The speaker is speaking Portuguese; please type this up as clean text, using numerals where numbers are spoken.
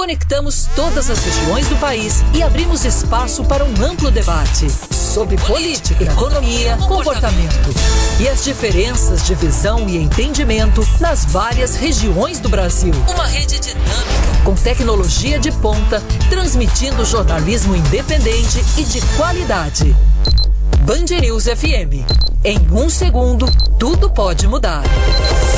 Conectamos todas as regiões do país e abrimos espaço para um amplo debate sobre política, economia, comportamento e as diferenças de visão e entendimento nas várias regiões do Brasil. Uma rede dinâmica, com tecnologia de ponta, transmitindo jornalismo independente e de qualidade. Band News FM. Em 1 segundo, tudo pode mudar.